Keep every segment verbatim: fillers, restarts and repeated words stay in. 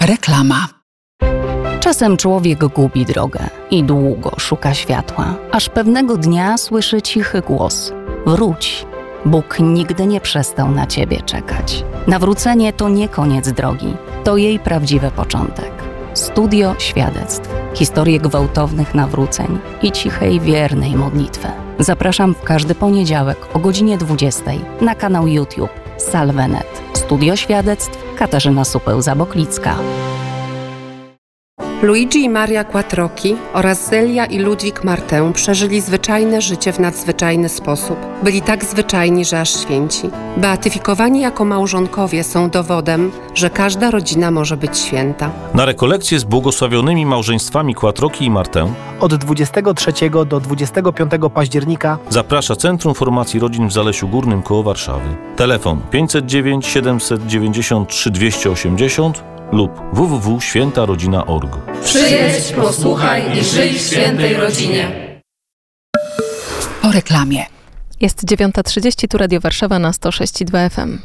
Reklama. Czasem człowiek gubi drogę i długo szuka światła, aż pewnego dnia słyszy cichy głos: wróć, Bóg nigdy nie przestał na ciebie czekać. Nawrócenie to nie koniec drogi, to jej prawdziwy początek. Studio świadectw, historie gwałtownych nawróceń i cichej, wiernej modlitwy. Zapraszam w każdy poniedziałek o godzinie dwudziestej na kanał YouTube Salvenet. Studio świadectw Katarzyna Supeł-Zaboklicka. Luigi i Maria Quattrocchi oraz Zelia i Ludwik Martin przeżyli zwyczajne życie w nadzwyczajny sposób. Byli tak zwyczajni, że aż święci. Beatyfikowani jako małżonkowie są dowodem, że każda rodzina może być święta. Na rekolekcje z błogosławionymi małżeństwami Quattrocchi i Martin od dwudziestego trzeciego do dwudziestego piątego października zaprasza Centrum Formacji Rodzin w Zalesiu Górnym koło Warszawy. Telefon pięćset dziewięć siedemset dziewięćdziesiąt trzy dwieście osiemdziesiąt lub w w w kropka święta rodzina kropka org. Przyjedź, posłuchaj i żyj w świętej rodzinie. Po reklamie. Jest dziewiąta trzydzieści, tu Radio Warszawa na sto sześć i dwa F M.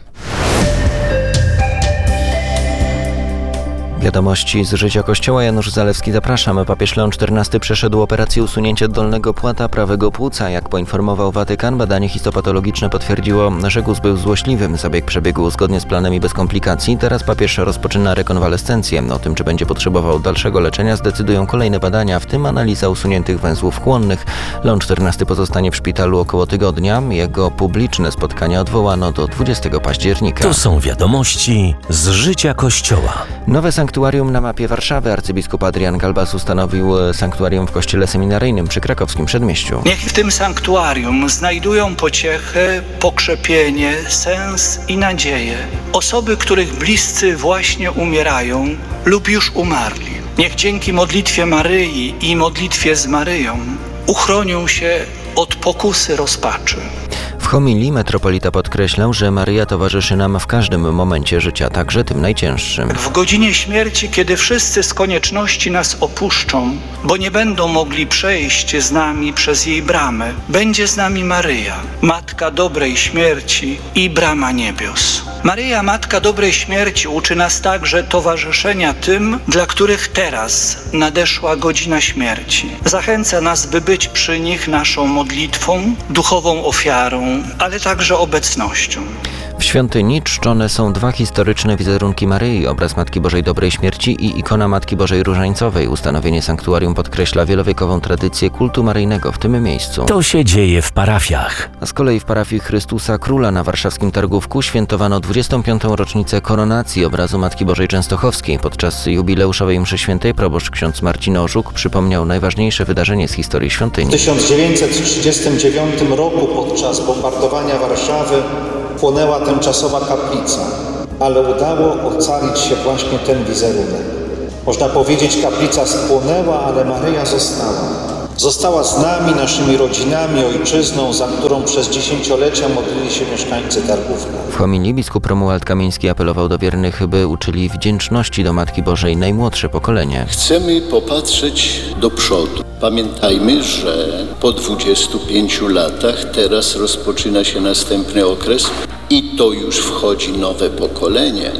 Wiadomości z życia Kościoła. Janusz Zalewski, zapraszamy. Papież Leon czternasty przeszedł operację usunięcia dolnego płata prawego płuca. Jak poinformował Watykan, badanie histopatologiczne potwierdziło, że guz był złośliwym. Zabieg przebiegł zgodnie z planem i bez komplikacji. Teraz papież rozpoczyna rekonwalescencję. O tym, czy będzie potrzebował dalszego leczenia, zdecydują kolejne badania, w tym analiza usuniętych węzłów chłonnych. Leon czternasty pozostanie w szpitalu około tygodnia. Jego publiczne spotkania odwołano do dwudziestego października. To są wiadomości z życia Kościoła. Nowe sanktuarium na mapie Warszawy. Arcybiskup Adrian Galbas ustanowił sanktuarium w kościele seminaryjnym przy krakowskim przedmieściu. Niech w tym sanktuarium znajdują pociechę, pokrzepienie, sens i nadzieję osoby, których bliscy właśnie umierają lub już umarli. Niech dzięki modlitwie Maryi i modlitwie z Maryją uchronią się od pokusy rozpaczy. W homilii metropolita podkreślał, że Maryja towarzyszy nam w każdym momencie życia, także tym najcięższym. W godzinie śmierci, kiedy wszyscy z konieczności nas opuszczą, bo nie będą mogli przejść z nami przez jej bramę, będzie z nami Maryja, Matka dobrej śmierci i brama niebios. Maryja, Matka dobrej śmierci, uczy nas także towarzyszenia tym, dla których teraz nadeszła godzina śmierci. Zachęca nas, by być przy nich naszą modlitwą, duchową ofiarą, ale także obecnością. W świątyni czczone są dwa historyczne wizerunki Maryi, obraz Matki Bożej Dobrej Śmierci i ikona Matki Bożej Różańcowej. Ustanowienie sanktuarium podkreśla wielowiekową tradycję kultu maryjnego w tym miejscu. To się dzieje w parafiach. A z kolei w parafii Chrystusa Króla na warszawskim Targówku świętowano dwudziestą piątą rocznicę koronacji obrazu Matki Bożej Częstochowskiej. Podczas jubileuszowej mszy świętej proboszcz ksiądz Marcin Orzuk przypomniał najważniejsze wydarzenie z historii świątyni. W tysiąc dziewięćset trzydziestym dziewiątym roku podczas bombardowania Warszawy płonęła tymczasowa kaplica, ale udało ocalić się właśnie ten wizerunek. Można powiedzieć, kaplica spłonęła, ale Maryja została. Została z nami, naszymi rodzinami, ojczyzną, za którą przez dziesięciolecia modlili się mieszkańcy Targówka. W homilii biskup Romuald Kamiński apelował do wiernych, by uczyli wdzięczności do Matki Bożej najmłodsze pokolenie. Chcemy popatrzeć do przodu. Pamiętajmy, że po dwudziestu pięciu latach teraz rozpoczyna się następny okres i to już wchodzi nowe pokolenie.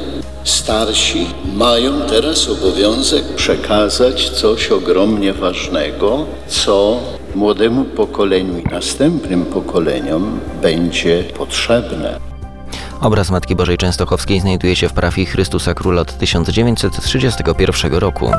Starsi mają teraz obowiązek przekazać coś ogromnie ważnego, co młodemu pokoleniu i następnym pokoleniom będzie potrzebne. Obraz Matki Bożej Częstochowskiej znajduje się w parafii Chrystusa Króla od tysiąc dziewięćset trzydziestego pierwszego roku.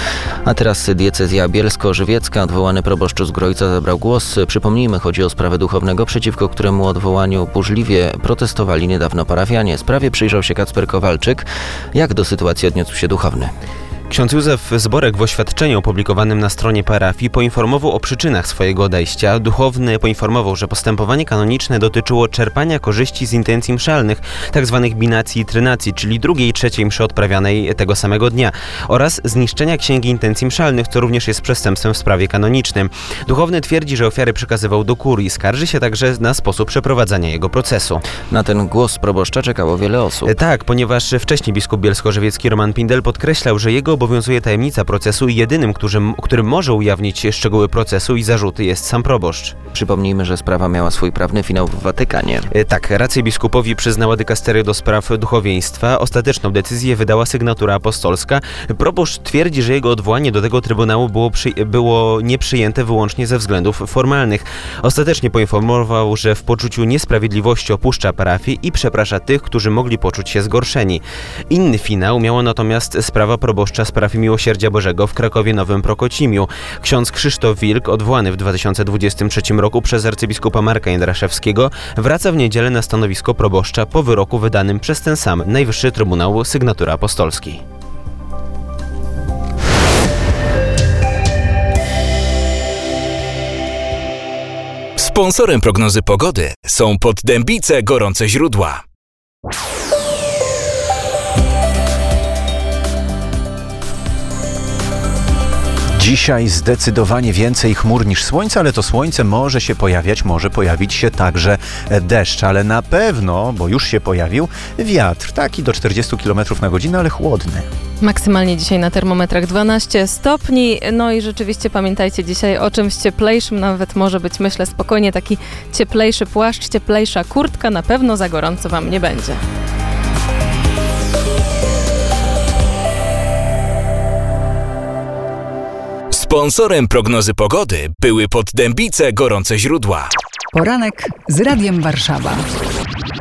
A teraz diecezja bielsko-żywiecka. Odwołany proboszcz z Grojca zabrał głos. Przypomnijmy, chodzi o sprawę duchownego, przeciwko któremu odwołaniu burzliwie protestowali niedawno parafianie. Sprawie przyjrzał się Kacper Kowalczyk. Jak do sytuacji odniósł się duchowny? Ksiądz Józef Zborek w oświadczeniu opublikowanym na stronie parafii poinformował o przyczynach swojego odejścia. Duchowny poinformował, że postępowanie kanoniczne dotyczyło czerpania korzyści z intencji mszalnych, tzw. binacji i trynacji, czyli drugiej i trzeciej mszy odprawianej tego samego dnia, oraz zniszczenia księgi intencji mszalnych, co również jest przestępstwem w sprawie kanonicznym. Duchowny twierdzi, że ofiary przekazywał do kurii. Skarży się także na sposób przeprowadzania jego procesu. Na ten głos proboszcza czekało wiele osób. Tak, ponieważ wcześniej biskup bielsko-żywiecki Roman Pindel podkreślał, że jego Śledczego obowiązuje tajemnica procesu i jedynym, którym, którym może ujawnić szczegóły procesu i zarzuty, jest sam proboszcz. Przypomnijmy, że sprawa miała swój prawny finał w Watykanie. Tak, arcybiskupowi przyznała dykasterię do spraw duchowieństwa. Ostateczną decyzję wydała sygnatura apostolska. Proboszcz twierdzi, że jego odwołanie do tego trybunału było, przy, było nieprzyjęte wyłącznie ze względów formalnych. Ostatecznie poinformował, że w poczuciu niesprawiedliwości opuszcza parafię i przeprasza tych, którzy mogli poczuć się zgorszeni. Inny finał miała natomiast sprawa proboszcza z parafii Miłosierdzia Bożego w Krakowie Nowym Prokocimiu. Ksiądz Krzysztof Wilk, odwołany w dwa tysiące dwudziestym trzecim roku przez arcybiskupa Marka Jędraszewskiego, wraca w niedzielę na stanowisko proboszcza po wyroku wydanym przez ten sam Najwyższy Trybunał Sygnatury Apostolskiej. Sponsorem prognozy pogody są Poddębice Gorące Źródła. Dzisiaj zdecydowanie więcej chmur niż słońca, ale to słońce może się pojawiać, może pojawić się także deszcz, ale na pewno, bo już się pojawił, wiatr, taki do czterdziestu kilometrów na godzinę, ale chłodny. Maksymalnie dzisiaj na termometrach dwanaście stopni, no i rzeczywiście pamiętajcie dzisiaj o czymś cieplejszym, nawet może być, myślę, spokojnie taki cieplejszy płaszcz, cieplejsza kurtka, na pewno za gorąco Wam nie będzie. Sponsorem prognozy pogody były Poddębice Gorące Źródła. Poranek z Radiem Warszawa.